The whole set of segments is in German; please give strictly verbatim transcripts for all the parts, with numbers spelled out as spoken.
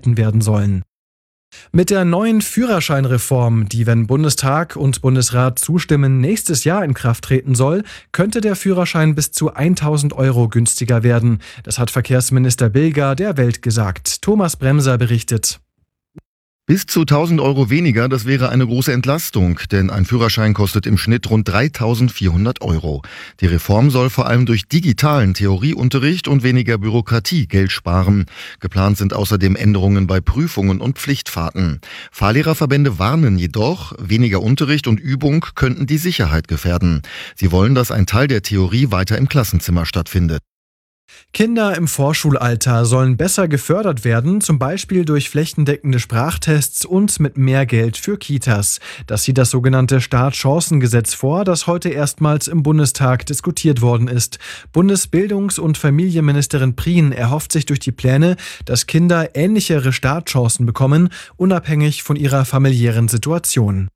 gehalten werden sollen. Mit der neuen Führerscheinreform, die, wenn Bundestag und Bundesrat zustimmen, nächstes Jahr in Kraft treten soll, könnte der Führerschein bis zu tausend Euro günstiger werden. Das hat Verkehrsminister Bilger der Welt gesagt. Thomas Bremser berichtet. Bis zu tausend Euro weniger, das wäre eine große Entlastung, denn ein Führerschein kostet im Schnitt rund dreitausendvierhundert Euro. Die Reform soll vor allem durch digitalen Theorieunterricht und weniger Bürokratie Geld sparen. Geplant sind außerdem Änderungen bei Prüfungen und Pflichtfahrten. Fahrlehrerverbände warnen jedoch, weniger Unterricht und Übung könnten die Sicherheit gefährden. Sie wollen, dass ein Teil der Theorie weiter im Klassenzimmer stattfindet. Kinder im Vorschulalter sollen besser gefördert werden, zum Beispiel durch flächendeckende Sprachtests und mit mehr Geld für Kitas. Das sieht das sogenannte Startchancengesetz vor, das heute erstmals im Bundestag diskutiert worden ist. Bundesbildungs- und Familienministerin Prien erhofft sich durch die Pläne, dass Kinder ähnlichere Startchancen bekommen, unabhängig von ihrer familiären Situation.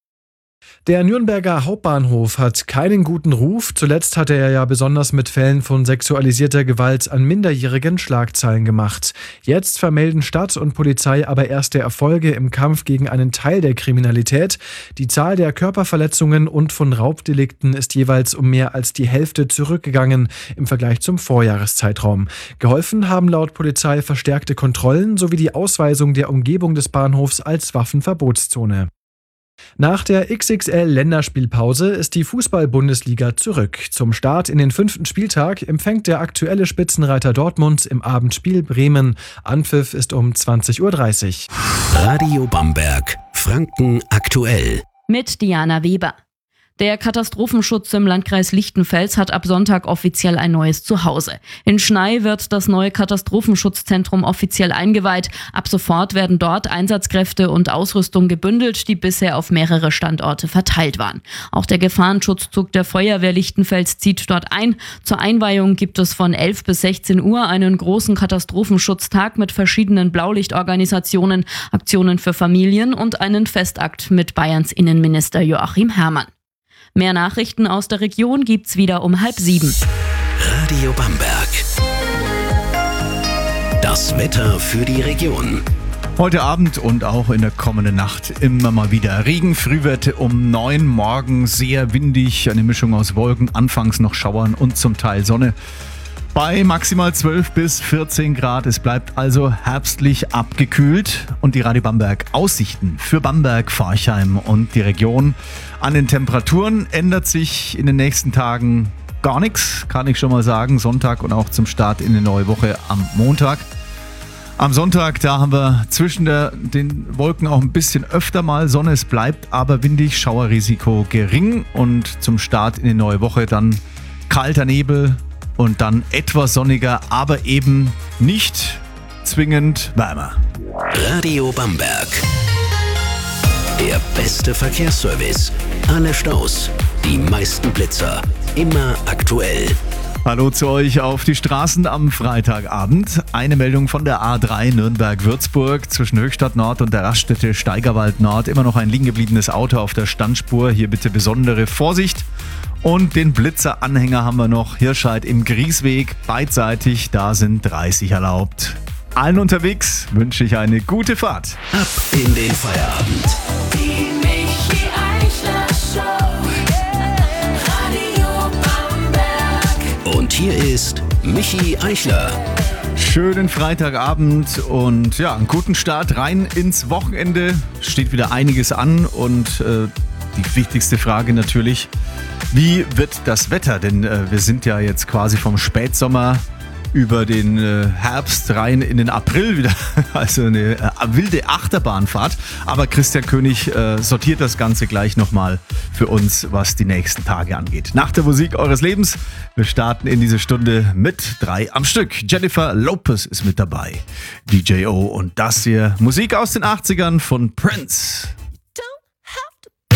Der Nürnberger Hauptbahnhof hat keinen guten Ruf. Zuletzt hatte er ja besonders mit Fällen von sexualisierter Gewalt an Minderjährigen Schlagzeilen gemacht. Jetzt vermelden Stadt und Polizei aber erste Erfolge im Kampf gegen einen Teil der Kriminalität. Die Zahl der Körperverletzungen und von Raubdelikten ist jeweils um mehr als die Hälfte zurückgegangen im Vergleich zum Vorjahreszeitraum. Geholfen haben laut Polizei verstärkte Kontrollen sowie die Ausweisung der Umgebung des Bahnhofs als Waffenverbotszone. Nach der X X L-Länderspielpause ist die Fußball-Bundesliga zurück. Zum Start in den fünften Spieltag empfängt der aktuelle Spitzenreiter Dortmund im Abendspiel Bremen. Anpfiff ist um zwanzig Uhr dreißig. Radio Bamberg, Franken aktuell. Mit Diana Weber. Der Katastrophenschutz im Landkreis Lichtenfels hat ab Sonntag offiziell ein neues Zuhause. In Schney wird das neue Katastrophenschutzzentrum offiziell eingeweiht. Ab sofort werden dort Einsatzkräfte und Ausrüstung gebündelt, die bisher auf mehrere Standorte verteilt waren. Auch der Gefahrenschutzzug der Feuerwehr Lichtenfels zieht dort ein. Zur Einweihung gibt es von elf bis sechzehn Uhr einen großen Katastrophenschutztag mit verschiedenen Blaulichtorganisationen, Aktionen für Familien und einen Festakt mit Bayerns Innenminister Joachim Herrmann. Mehr Nachrichten aus der Region gibt's wieder um halb sieben. Radio Bamberg. Das Wetter für die Region. Heute Abend und auch in der kommenden Nacht immer mal wieder Regen, Frühwerte um neun, morgen sehr windig, eine Mischung aus Wolken, anfangs noch Schauern und zum Teil Sonne. Bei maximal zwölf bis vierzehn Grad. Es bleibt also herbstlich abgekühlt. Und die Radio Bamberg Aussichten für Bamberg, Forchheim und die Region. An den Temperaturen ändert sich in den nächsten Tagen gar nichts, kann ich schon mal sagen. Sonntag und auch zum Start in die neue Woche am Montag. Am Sonntag, da haben wir zwischen der, den Wolken auch ein bisschen öfter mal Sonne. Es bleibt aber windig, Schauerrisiko gering. Und zum Start in die neue Woche dann kalter Nebel. Und dann etwas sonniger, aber eben nicht zwingend wärmer. Radio Bamberg. Der beste Verkehrsservice. Alle Staus, die meisten Blitzer. Immer aktuell. Hallo zu euch auf die Straßen am Freitagabend. Eine Meldung von der A drei Nürnberg-Würzburg zwischen Höchstadt Nord und der Raststätte Steigerwald Nord. Immer noch ein liegen gebliebenes Auto auf der Standspur. Hier bitte besondere Vorsicht. Und den Blitzer-Anhänger haben wir noch. Hirscheid im Griesweg, beidseitig, da sind dreißig erlaubt. Allen unterwegs wünsche ich eine gute Fahrt. Ab in den Feierabend. Die Michi Eichler Show. Radio Bamberg. Und hier ist Michi Eichler. Schönen Freitagabend und ja, einen guten Start rein ins Wochenende. Steht wieder einiges an und äh, die wichtigste Frage natürlich, wie wird das Wetter? Denn äh, wir sind ja jetzt quasi vom Spätsommer über den äh, Herbst rein in den April wieder. Also eine äh, wilde Achterbahnfahrt. Aber Christian König äh, sortiert das Ganze gleich nochmal für uns, was die nächsten Tage angeht. Nach der Musik eures Lebens. Wir starten in diese Stunde mit drei am Stück. Jennifer Lopez ist mit dabei. D J O und das hier. Musik aus den achtzigern von Prince.